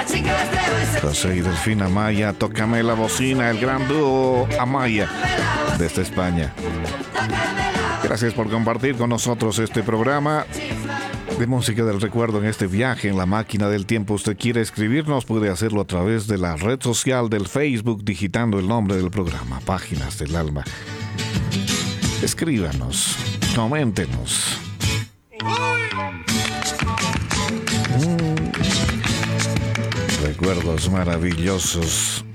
José y Delfín Amaya, Tócame la bocina, el gran dúo Amaya desde España. Gracias por compartir con nosotros este programa de música del recuerdo en este viaje en la máquina del tiempo. Usted quiere escribirnos, puede hacerlo a través de la red social del Facebook, digitando el nombre del programa, Páginas del Alma. Escríbanos, coméntenos. Recuerdos maravillosos